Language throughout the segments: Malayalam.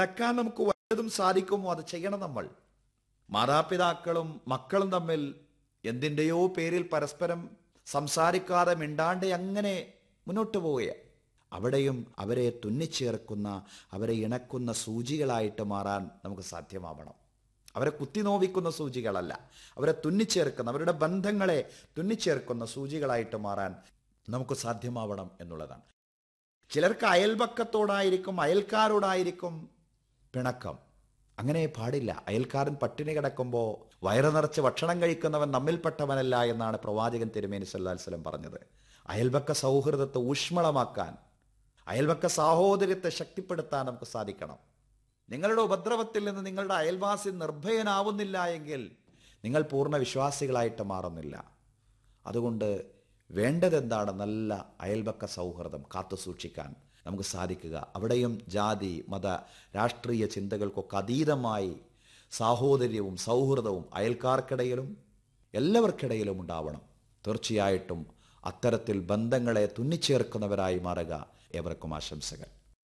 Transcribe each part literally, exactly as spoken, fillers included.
നടക്കാൻ നമുക്ക് വല്ലതും സാധിക്കുമോ അത് ചെയ്യണം. നമ്മൾ മാതാപിതാക്കളും മക്കളും തമ്മിൽ എന്തിൻ്റെയോ പേരിൽ പരസ്പരം സംസാരിക്കാതെ മിണ്ടാണ്ട് അങ്ങനെ മുന്നോട്ട് പോവുക. അവിടെയും അവരെ തുന്നിച്ചേർക്കുന്ന, അവരെ ഇണക്കുന്ന സൂചികളായിട്ട് മാറാൻ നമുക്ക് സാധ്യമാവണം. അവരെ കുത്തിനോവിക്കുന്ന സൂചികളല്ല, അവരെ തുന്നിച്ചേർക്കുന്ന, അവരുടെ ബന്ധങ്ങളെ തുന്നിച്ചേർക്കുന്ന സൂചികളായിട്ട് മാറാൻ നമുക്ക് സാധ്യമാവണം എന്നുള്ളതാണ്. ചിലർക്ക് അയൽപക്കത്തോടായിരിക്കും, അയൽക്കാരോടായിരിക്കും പിണക്കം. അങ്ങനെ പാടില്ല. അയൽക്കാരൻ പട്ടിണി കിടക്കുമ്പോൾ വയറ് നിറച്ച് ഭക്ഷണം കഴിക്കുന്നവൻ നമ്മിൽപ്പെട്ടവനല്ല എന്നാണ് പ്രവാചകൻ തിരുമേനി സല്ലല്ലാഹു അലൈഹി വസല്ലം പറഞ്ഞത്. അയൽപക്ക സൗഹൃദത്തെ ഊഷ്മളമാക്കാൻ, അയൽപക്ക സാഹോദര്യത്തെ ശക്തിപ്പെടുത്താൻ നമുക്ക് സാധിക്കണം. നിങ്ങളുടെ ഉപദ്രവത്തിൽ നിന്ന് നിങ്ങളുടെ അയൽവാസി നിർഭയനാവുന്നില്ല എങ്കിൽ നിങ്ങൾ പൂർണ്ണ വിശ്വാസികളായിട്ട് മാറുന്നില്ല. അതുകൊണ്ട് വേണ്ടതെന്താണ്? നല്ല അയൽപക്ക സൗഹൃദം കാത്തു സൂക്ഷിക്കാൻ നമുക്ക് സാധിക്കുക. അവിടെയും ജാതി മത രാഷ്ട്രീയ ചിന്തകൾക്കൊക്കെ അതീതമായി സാഹോദര്യവും സൗഹൃദവും അയൽക്കാർക്കിടയിലും എല്ലാവർക്കിടയിലും ഉണ്ടാവണം. തീർച്ചയായിട്ടും അത്തരത്തിൽ ബന്ധങ്ങളെ തുന്നിച്ചേർക്കുന്നവരായി മാറുക. ഏവർക്കും ആശംസകൾ.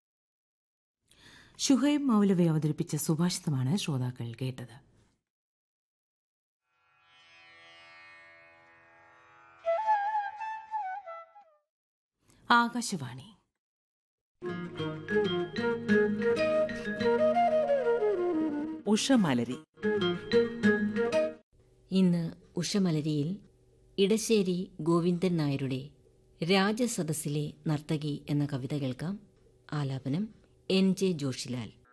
ശുഹൈബ് മൗലവി അവതരിപ്പിച്ച സുഭാഷിതമാണ് ശ്രോതാക്കൾ കേട്ടത്. ആകാശവാണി. ഉഷമലരി. ഇന്ന് ഉഷമലരിയിൽ ഇടശ്ശേരി ഗോവിന്ദൻ നായരുടെ രാജസദസ്സിലെ നർത്തകി എന്ന കവിത കേൾക്കാം. ആലാപനം എൻ ജെ ജോഷിലാൽ.